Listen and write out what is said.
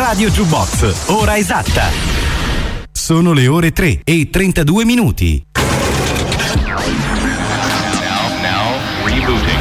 Radio Jukebox, ora esatta. Sono le ore 3:32. Now rebooting.